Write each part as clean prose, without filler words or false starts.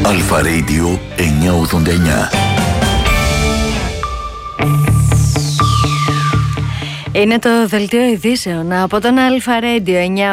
Αλφα Radio 989. Είναι το δελτίο ειδήσεων από τον Αλφα Radio 989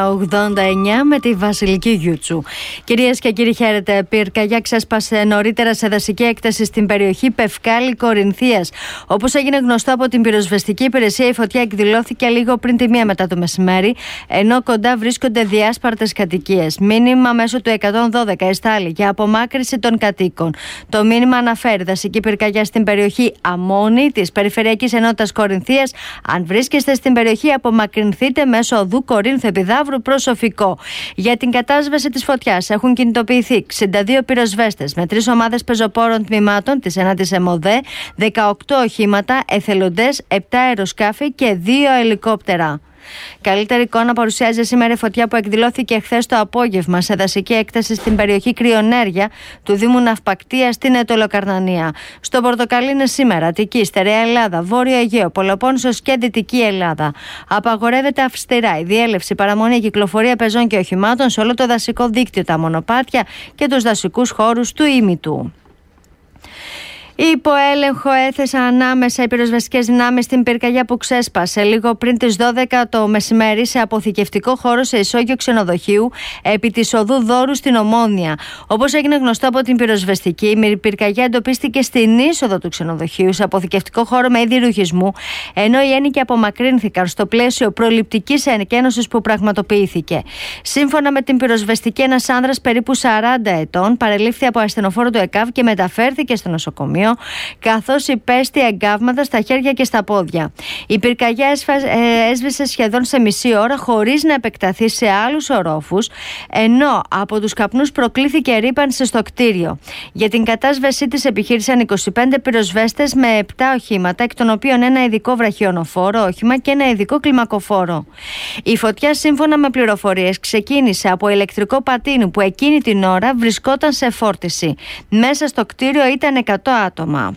με τη Βασιλική Γιούτσου. Κυρίες και κύριοι, χαίρετε. Πυρκαγιά ξέσπασε νωρίτερα σε δασική έκταση στην περιοχή Πευκάλη Κορινθίας. Όπως έγινε γνωστό από την πυροσβεστική υπηρεσία, η φωτιά εκδηλώθηκε λίγο πριν τη 1 μετά το μεσημέρι, ενώ κοντά βρίσκονται διάσπαρτες κατοικίες. Μήνυμα μέσω του 112 εστάλει για απομάκρυνση των κατοίκων. Το μήνυμα αναφέρει δασική πυρκαγιά στην περιοχή Αμμόνη της Περιφερειακής Ενότητας Κορινθίας. Αν βρίσκεστε στην περιοχή, απομακρυνθείτε μέσω οδού Κορίνθου Επιδαύρου προς Οφικό. Για την κατάσβεση της φωτιάς έχουν κινητοποιηθεί 62 πυροσβέστες με 3 ομάδες πεζοπόρων τμήματων της 9ης ΕΜΟΔΕ, 18 οχήματα, εθελοντές, 7 αεροσκάφη και 2 ελικόπτερα. Καλύτερη εικόνα παρουσιάζει σήμερα η φωτιά που εκδηλώθηκε χθες το απόγευμα σε δασική έκταση στην περιοχή Κρυονέρια του Δήμου Ναυπακτία στην Αιτωλοκαρνανία. Στο Πορτοκαλί είναι σήμερα Αττική, Στερεά Ελλάδα, Βόρειο Αιγαίο, Πελοπόννησος και Δυτική Ελλάδα. Απαγορεύεται αυστηρά η διέλευση, παραμονή, κυκλοφορία πεζών και οχημάτων σε όλο το δασικό δίκτυο, τα μονοπάτια και τους δασικούς χώρους του ήμιτου. Υπό έλεγχο έθεσαν ανάμεσα οι πυροσβεστικές δυνάμεις στην πυρκαγιά που ξέσπασε λίγο πριν τις 12 το μεσημέρι σε αποθηκευτικό χώρο σε ισόγειο ξενοδοχείου επί της οδού Δόρου στην Ομόνια. Όπως έγινε γνωστό από την πυροσβεστική, η πυρκαγιά εντοπίστηκε στην είσοδο του ξενοδοχείου σε αποθηκευτικό χώρο με είδη ρουχισμού, ενώ οι ένοικοι απομακρύνθηκαν στο πλαίσιο προληπτικής εκένωσης που πραγματοποιήθηκε. Σύμφωνα με την πυροσβεστική, ένας άνδρας περίπου 40 ετών παρελήφθη από ασθενοφόρο του ΕΚΑΒ και μεταφέρθηκε στο νοσοκομείο, καθώς υπέστη εγκάβματα στα χέρια και στα πόδια. Η πυρκαγιά έσβησε σχεδόν σε μισή ώρα χωρίς να επεκταθεί σε άλλους ορόφους, ενώ από τους καπνούς προκλήθηκε ρύπανση στο κτίριο. Για την κατάσβεσή της επιχείρησαν 25 πυροσβέστες με 7 οχήματα, εκ των οποίων ένα ειδικό βραχιονοφόρο όχημα και ένα ειδικό κλιμακοφόρο. Η φωτιά, σύμφωνα με πληροφορίες, ξεκίνησε από ηλεκτρικό πατίνι που εκείνη την ώρα βρισκόταν σε φόρτιση. Μέσα στο κτίριο ήταν 100 άτομα.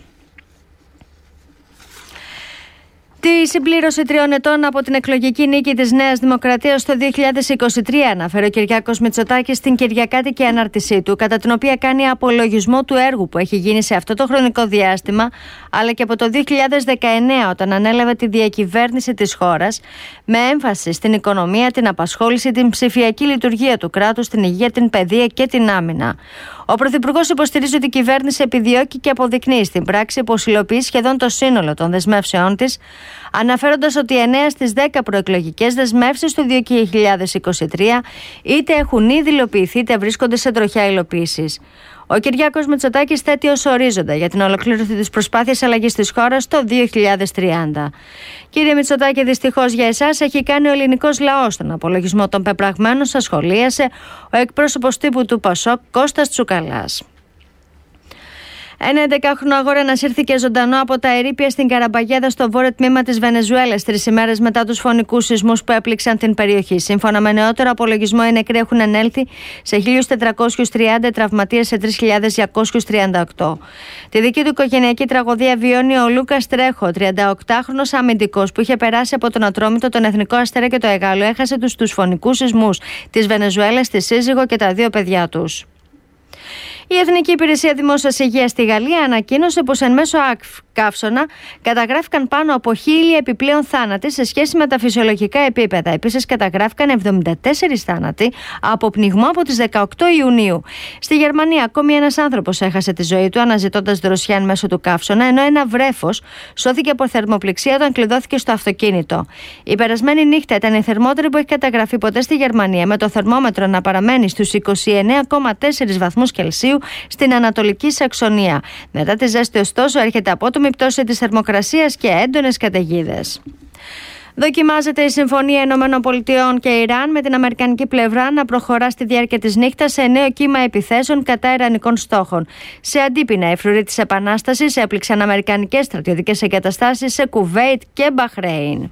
Τη συμπλήρωση 3 ετών από την εκλογική νίκη της Νέας Δημοκρατίας το 2023 αναφέρει ο Κυριάκος Μητσοτάκης στην κυριακάτικη ανάρτησή του, κατά την οποία κάνει απολογισμό του έργου που έχει γίνει σε αυτό το χρονικό διάστημα, αλλά και από το 2019 όταν ανέλαβε τη διακυβέρνηση της χώρας, με έμφαση στην οικονομία, την απασχόληση, την ψηφιακή λειτουργία του κράτους, την υγεία, την παιδεία και την άμυνα. Ο Πρωθυπουργός υποστηρίζει ότι η κυβέρνηση επιδιώκει και αποδεικνύει στην πράξη πως υλοποιεί σχεδόν το σύνολο των δεσμεύσεών της, αναφέροντας ότι 9 στις 10 προεκλογικές δεσμεύσεις του 2023 είτε έχουν ήδη υλοποιηθεί είτε βρίσκονται σε τροχιά υλοποίησης. Ο Κυριάκος Μητσοτάκης θέτει ως ορίζοντα για την ολοκλήρωση της προσπάθειας αλλαγής της χώρας το 2030. Κύριε Μητσοτάκη, δυστυχώς για εσάς έχει κάνει ο ελληνικός λαός τον απολογισμό των πεπραγμένων, σας σχολίασε ο εκπρόσωπος τύπου του ΠΑΣΟΚ Κώστας Τσουκαλάς. Ένα 11χρονο αγόρι ανασύρθηκε ζωντανό από τα ερείπια στην Καραμπαγέδα στο βόρειο τμήμα της Βενεζουέλας 3 ημέρες μετά τους φωνικούς σεισμούς που έπληξαν την περιοχή. Σύμφωνα με νεότερο απολογισμό, οι νεκροί έχουν ανέλθει σε 1.430, τραυματίες σε 3.238. Τη δική του οικογενειακή τραγωδία βιώνει ο Λούκας Τρέχο, 38χρονος αμυντικός που είχε περάσει από τον Ατρόμητο, τον Εθνικό Αστέρα και το Εγάλο. Έχασε τους φωνικούς σεισμούς της Βενεζουέλας, τη σύζυγο και τα 2 παιδιά τους. Η Εθνική Υπηρεσία Δημόσιας Υγείας στη Γαλλία ανακοίνωσε πως εν μέσω καύσωνα καταγράφηκαν πάνω από 1.000 επιπλέον θάνατοι σε σχέση με τα φυσιολογικά επίπεδα. Επίσης, καταγράφηκαν 74 θάνατοι από πνιγμό από τις 18 Ιουνίου. Στη Γερμανία, ακόμη ένας άνθρωπος έχασε τη ζωή του αναζητώντας δροσιά εν μέσω του καύσωνα, ενώ ένα βρέφος σώθηκε από θερμοπληξία όταν κλειδώθηκε στο αυτοκίνητο. Η περασμένη νύχτα ήταν η θερμότερη που έχει καταγραφεί ποτέ στη Γερμανία, με το θερμόμετρο να παραμένει στους 29,4 βαθμούς Κελσίου στην Ανατολική Σαξονία. Μετά τη ζέστη, ωστόσο, έρχεται απότομη πτώση της θερμοκρασίας και έντονες καταιγίδες. Δοκιμάζεται η Συμφωνία ΗΠΑ και Ιράν με την αμερικανική πλευρά να προχωρά στη διάρκεια της νύχτας σε νέο κύμα επιθέσεων κατά ιρανικών στόχων. Σε αντίπεινα, οι φρουροί της Επανάστασης έπληξαν αμερικανικές στρατιωτικές εγκαταστάσεις σε Κουβέιτ και Μπαχρέιν.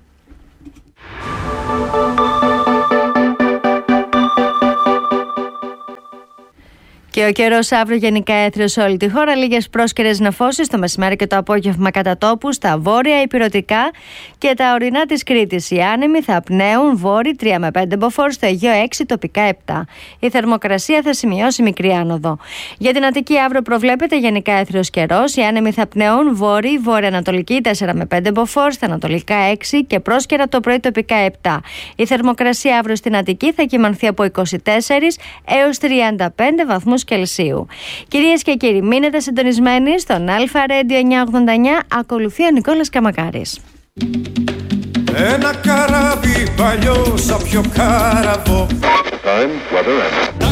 Και ο καιρός αύριο γενικά έθριος σε όλη τη χώρα. Λίγες πρόσκαιρες νεφώσεις το μεσημέρι και το απόγευμα κατά τόπου στα βόρεια ηπειρωτικά και τα ορεινά της Κρήτης. Οι άνεμοι θα πνέουν βόρει 3 με 5 μποφόρ, στο Αιγαίο 6, τοπικά 7. Η θερμοκρασία θα σημειώσει μικρή άνοδο. Για την Αττική αύριο προβλέπεται γενικά έθριος καιρός. Οι άνεμοι θα πνέουν βόρει, βόρεια-ανατολική 4 με 5 μποφόρ, στα ανατολικά 6 και πρόσκαιρα το πρωί τοπικά 7. Η θερμοκρασία αύριο στην Αττική θα κυμανθεί από 24 έως 35 βαθμούς Κελσίου. Κυρίες και κύριοι, μείνετε συντονισμένοι στον Αλφα Radio 989. Ακολουθεί ο Νικόλας Καμακάρης. Ένα καράβι παλιό σαν πιο κάραβο.